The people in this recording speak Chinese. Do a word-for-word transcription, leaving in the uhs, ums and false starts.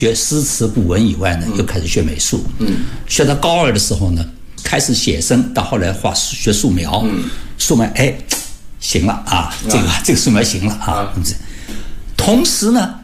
学诗词古文以外呢，又开始学美术。嗯，学到高二的时候呢，开始写生，到后来画学素描。嗯，素描哎，行了啊，这个、啊、这个素描行了啊。嗯，同时呢，